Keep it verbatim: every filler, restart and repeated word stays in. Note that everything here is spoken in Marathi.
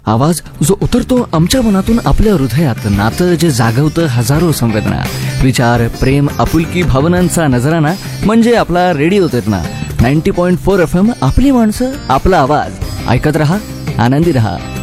आवाज जो उतरतो आमच्या मनातून आपल्या हृदयात, नातं जे जागवतं हजारो संवेदना, विचार, प्रेम, आपुलकी, भावनांचा नजराना म्हणजे आपला radio तेतना. Ninety point four F M, आपली माणसं, आपला आवाज. ऐकत रहा, आनंदी रहा.